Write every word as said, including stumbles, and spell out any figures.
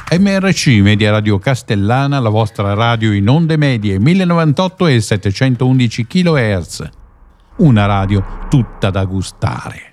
M R C Media Radio Castellana, la vostra radio in onde medie mille novantotto e settecentoundici chilohertz. Una radio tutta da gustare.